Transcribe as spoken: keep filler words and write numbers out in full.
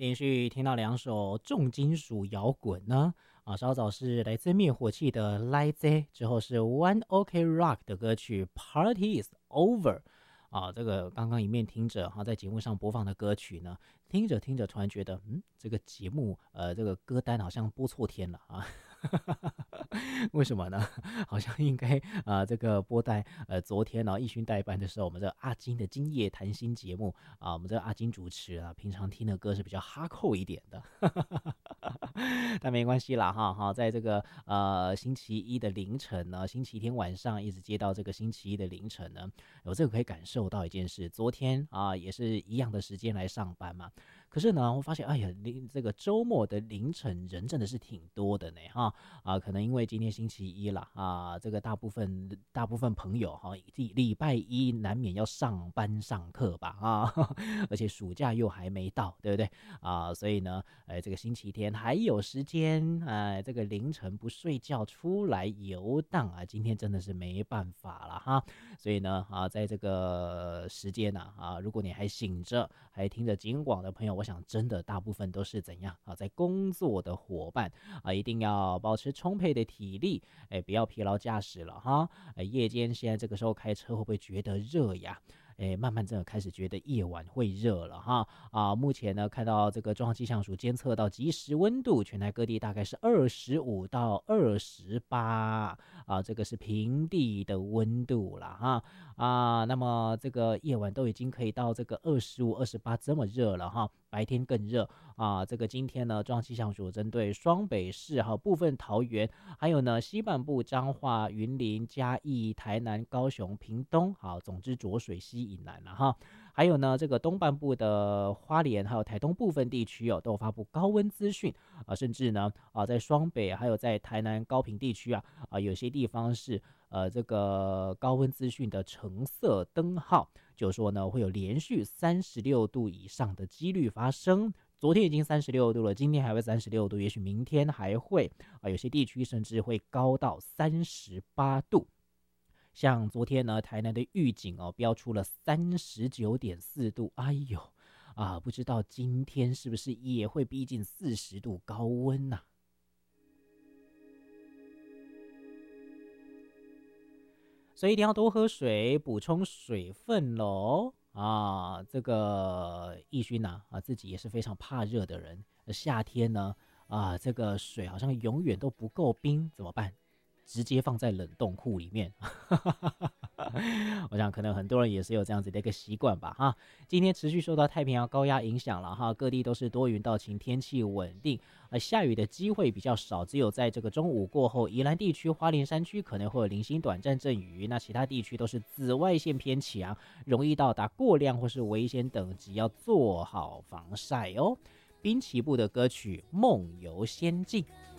连续听到两首重金属摇滚呢，啊，稍早是来自灭火器的《来自》，之后是 One OK Rock 的歌曲《Party Is Over》。啊，这个刚刚一面听着哈，在节目上播放的歌曲呢，听着听着，突然觉得，嗯，这个节目呃，这个歌单好像播错天了啊。为什么呢？好像应该啊、呃，这个播在呃昨天呢、哦，一勋代班的时候，我们这个阿金的今夜谈心节目啊，我们这个阿金主持啊，平常听的歌是比较哈扣一点的，但没关系啦哈哈，在这个呃星期一的凌晨呢，星期天晚上一直接到这个星期一的凌晨呢，我这个可以感受到一件事，昨天啊也是一样的时间来上班嘛，可是呢，我发现哎呀，这个周末的凌晨人真的是挺多的呢哈啊，可能因为今天星期一啦啊，这个大部分大部分朋友哈，礼礼拜一难免要上班上课吧啊，而且暑假又还没到，对不对啊？所以呢，哎，这个星期天还有时间，哎，这个凌晨不睡觉出来游荡啊，今天真的是没办法了哈。所以呢啊，在这个时间呢 啊, 啊，如果你还醒着，还听着警广的朋友，我想真的大部分都是怎样啊，在工作的伙伴啊，一定要保持充沛的体力，哎，不要疲劳驾驶了哈。哎，夜间现在这个时候开车会不会觉得热呀？哎，慢慢真的开始觉得夜晚会热了哈啊！目前呢，看到这个中央气象署监测到即时温度，全台各地大概是二十五到二十八啊，这个是平地的温度了哈啊。那么这个夜晚都已经可以到这个二十五、二十八这么热了哈，白天更热啊。这个今天呢，中央气象署针对双北市还有部分桃园，还有呢西半部彰化、云林、嘉义、台南、高雄、屏东，好，总之浊水溪以南了哈。还有呢，这个东半部的花莲还有台东部分地区哦，都有发布高温资讯啊，甚至呢啊，在双北还有在台南高屏地区啊啊，有些地方是呃这个高温资讯的橙色灯号，就说呢会有连续三十六度以上的几率发生。昨天已经三十六度了，今天还会三十六度，也许明天还会啊，有些地区甚至会高到三十八度。像昨天呢，台南的预警哦，标出了三十九点四度，哎呦啊，不知道今天是不是也会逼近四十度高温呐、啊？所以一定要多喝水，补充水分咯。啊，这个义勋呐啊，自己也是非常怕热的人，夏天呢啊，这个水好像永远都不够冰，怎么办？直接放在冷冻库里面。我想可能很多人也是有这样子的一个习惯吧哈。今天持续受到太平洋高压影响了哈，各地都是多云到晴，天气稳定，呃，下雨的机会比较少，只有在这个中午过后，宜兰地区、花莲山区可能会有零星短暂阵雨，那其他地区都是紫外线偏强，容易到达过量或是危险等级，要做好防晒哦。滨崎步的歌曲《梦游仙境》。